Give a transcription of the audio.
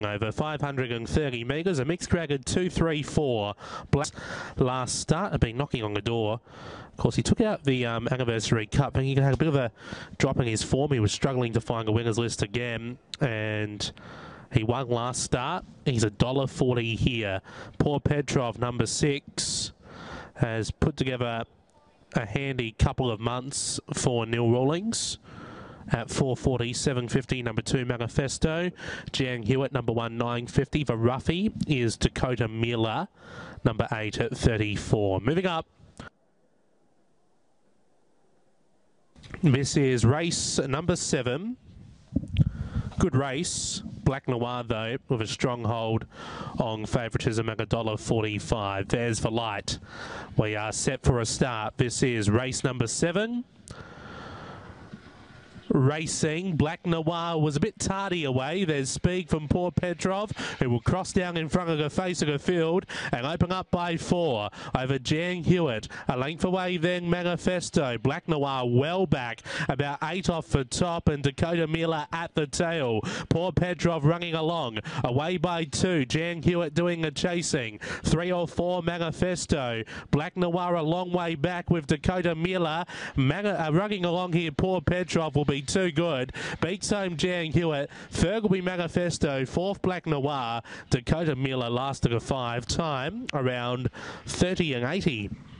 over 530 metres, a mixed dragon 2-3-4. Black last start, had been knocking on the door. Of course, he took out the Anniversary Cup, and he had a bit of a drop in his form. He was struggling to find a winner's list again, and he won last start. He's $1.40 here. Poor Petrov, number 6, has put together a handy couple of months for Neil Rawlings. At 4.40, 7.50, number 2, Manifesto. Jan Hewitt, number 1, 9.50. For Ruffy is Dakota Miller, number 8 at 34. Moving up. This is race number 7. Good race. Black Noir, though, with a strong hold on favouritism at $1.45. There's for light. We are set for a start. This is race number 7. Racing. Black Noir was a bit tardy away. There's speed from Poor Petrov, who will cross down in front of the face of the field and open up by 4 over Jan Hewitt. A length away then Manifesto. Black Noir well back, about 8 off for top, and Dakota Miller at the tail. Poor Petrov running along, away by 2. Jan Hewitt doing the chasing. 3 or 4 Manifesto. Black Noir a long way back with Dakota Miller. Running along here, Poor Petrov will be too good. Beats home Jan Hewitt. Third will be Manifesto. 4th Black Noir. Dakota Miller last at a 5. Time around 30 and 80.